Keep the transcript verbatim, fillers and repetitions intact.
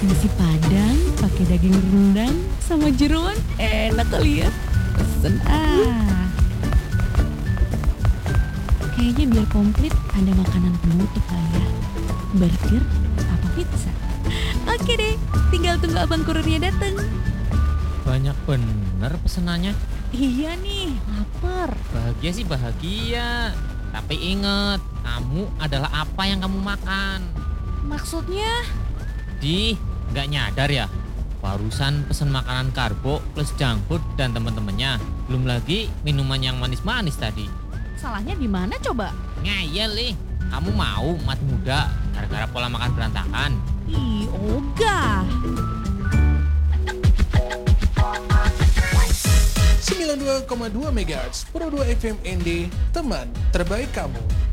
Nasi Padang pakai daging rendang sama jeroan enak kali ya. Pesen ah. Kayaknya biar komplit ada makanan penutup kali ya. Burger apa pizza? Oke deh, tinggal tunggu abang kurirnya dateng. Banyak bener pesenannya. Iya nih, lapar. Bahagia sih bahagia. Tapi inget, kamu adalah apa yang kamu makan. Maksudnya? Di, nggak nyadar ya? Barusan pesen makanan karbo plus junk food dan temen-temennya. Belum lagi minuman yang manis-manis tadi. Salahnya di mana coba? Ngeyel nih, kamu mau mati muda gara-gara pola makan berantakan. Ih, ogah. sembilan puluh dua koma dua megahertz Pro dua F M N D, teman terbaik kamu.